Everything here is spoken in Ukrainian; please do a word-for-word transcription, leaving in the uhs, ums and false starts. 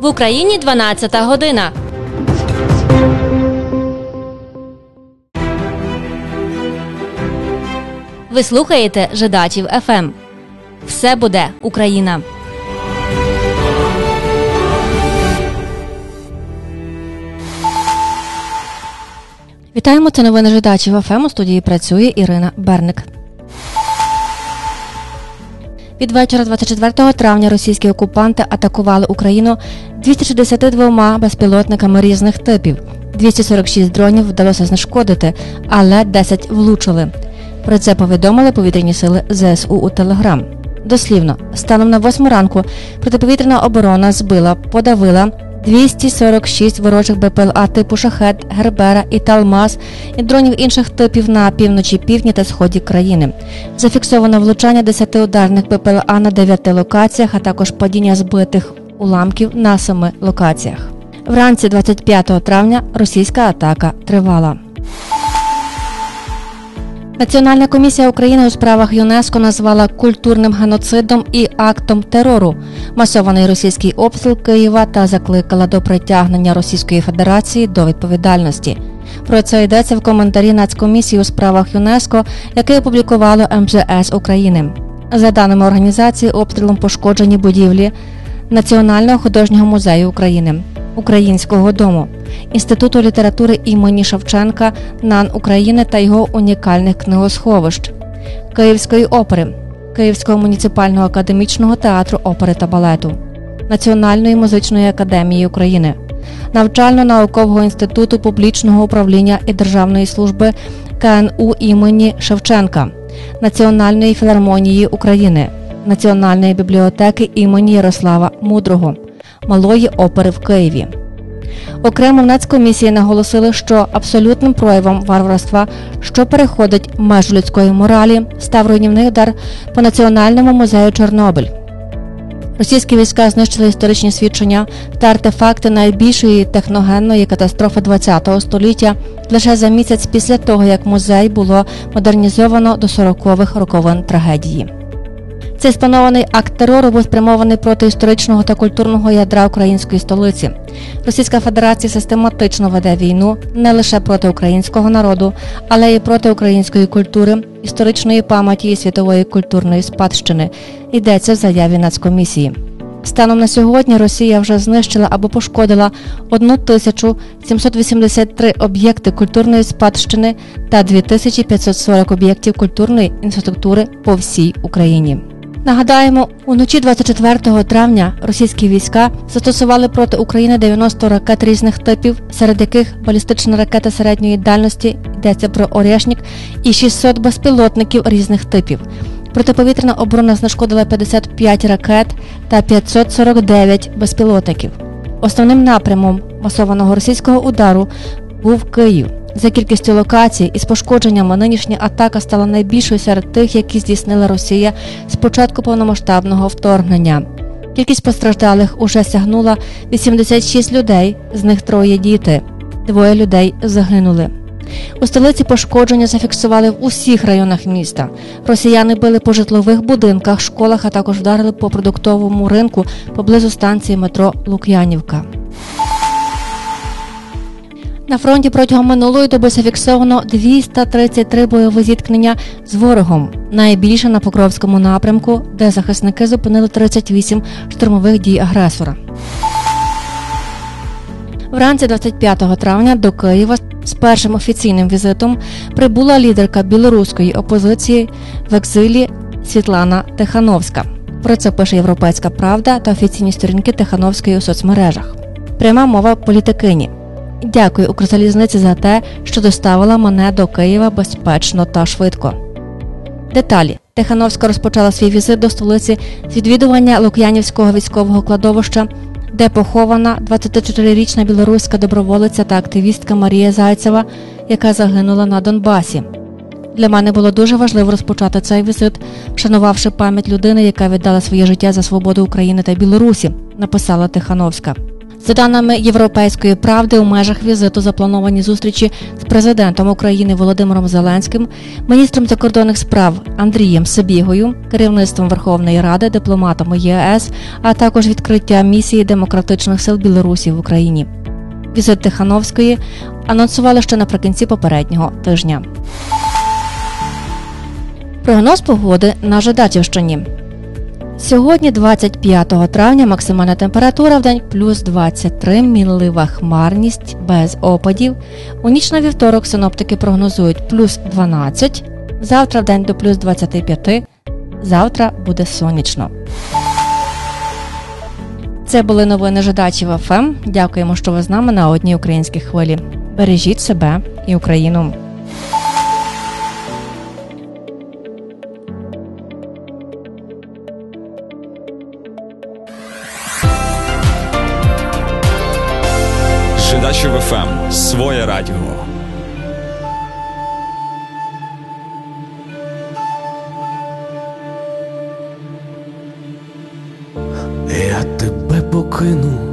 Україні дванадцята година. Ви слухаєте Жидачів еф ем. Все буде Україна. Вітаємо, це новини Жидачів еф ем. У студії працює Ірина Берник. Від вечора двадцять четвертого травня російські окупанти атакували Україну двома шістдесятьма двома безпілотниками різних типів. двісті сорок шість дронів вдалося знешкодити, але десять влучили. Про це повідомили повітряні сили зе ес у у Телеграм. Дослівно, станом на восьму ранку протиповітряна оборона збила, подавила двісті сорок шість ворожих бе пе ел а типу «Шахед», «Гербера» і «Талмаз» і дронів інших типів на півночі, півдні та сході країни. Зафіксовано влучання десяти ударних бе пе ел а на дев'яти локаціях, а також падіння збитих уламків на семи локаціях. Вранці двадцять п'ятого травня російська атака тривала. Національна комісія України у справах ЮНЕСКО назвала культурним геноцидом і актом терору масований російський обстріл Києва та закликала до притягнення Російської Федерації до відповідальності. Про це йдеться в коментарі Нацкомісії у справах ЮНЕСКО, який опублікувало ем же ес України. За даними організації, обстрілом пошкоджені будівлі Національного художнього музею України, Українського дому, Інституту літератури імені Шевченка НАН України та його унікальних книгосховищ, Київської опери, Київського муніципального академічного театру опери та балету, Національної музичної академії України, Навчально-наукового інституту публічного управління і державної служби ка ен у імені Шевченка, Національної філармонії України, Національної бібліотеки імені Ярослава Мудрого, Малої опери в Києві. Окремо в Нацкомісії наголосили, що абсолютним проявом варварства, що переходить межу людської моралі, став руйнівний удар по Національному музею Чорнобиль. Російські війська знищили історичні свідчення та артефакти найбільшої техногенної катастрофи ХХ століття лише за місяць після того, як музей було модернізовано до сорокових роковин трагедії. Цей спланований акт терору був спрямований проти історичного та культурного ядра української столиці. Російська Федерація систематично веде війну не лише проти українського народу, але й проти української культури, історичної пам'яті і світової культурної спадщини, йдеться в заяві Нацкомісії. Станом на сьогодні Росія вже знищила або пошкодила тисячу сімсот вісімдесят три об'єкти культурної спадщини та дві тисячі п'ятсот сорок об'єктів культурної інфраструктури по всій Україні. Нагадаємо, уночі двадцять четвертого травня російські війська застосували проти України дев'яносто ракет різних типів, серед яких балістична ракета середньої дальності, йдеться про «Орєшнік», і шістсот безпілотників різних типів. Протиповітряна оборона знешкодила п'ятдесят п'ять ракет та п'ятсот сорок дев'ять безпілотників. Основним напрямом масованого російського удару був Київ. За кількістю локацій із пошкодженнями нинішня атака стала найбільшою серед тих, які здійснила Росія з початку повномасштабного вторгнення. Кількість постраждалих уже сягнула вісімдесят шість людей, з них троє діти. Двоє людей загинули. У столиці пошкодження зафіксували в усіх районах міста. Росіяни били по житлових будинках, школах, а також вдарили по продуктовому ринку поблизу станції метро Лук'янівка. На фронті протягом минулої доби зафіксовано двісті тридцять три бойові зіткнення з ворогом. Найбільше на Покровському напрямку, де захисники зупинили тридцять вісім штурмових дій агресора. Вранці двадцять п'ятого травня до Києва з першим офіційним візитом прибула лідерка білоруської опозиції в екзилі Світлана Тихановська. Про це пише «Європейська правда» та офіційні сторінки Тихановської у соцмережах. Пряма мова політикині. Дякую Укрзалізниці за те, що доставила мене до Києва безпечно та швидко. Деталі. Тихановська розпочала свій візит до столиці з відвідування Лук'янівського військового кладовища, де похована двадцятичотирирічна білоруська доброволиця та активістка Марія Зайцева, яка загинула на Донбасі. Для мене було дуже важливо розпочати цей візит, вшанувавши пам'ять людини, яка віддала своє життя за свободу України та Білорусі, написала Тихановська. За даними «Європейської правди», у межах візиту заплановані зустрічі з президентом України Володимиром Зеленським, міністром закордонних справ Андрієм Сибігою, керівництвом Верховної Ради, дипломатами ЄС, а також відкриття місії демократичних сил Білорусі в Україні. Візит Тихановської анонсували ще наприкінці попереднього тижня. Прогноз погоди на Жидачівщині. Сьогодні, двадцять п'ятого травня, максимальна температура в день плюс двадцять три, мінлива хмарність, без опадів. У ніч на вівторок синоптики прогнозують плюс дванадцять, завтра в день до плюс двадцять п'ять, завтра буде сонячно. Це були новини Жидачів ФМ. Дякуємо, що ви з нами на одній українській хвилі. Бережіть себе і Україну. Жидачів ФМ. Своє радіо. Я тебе покину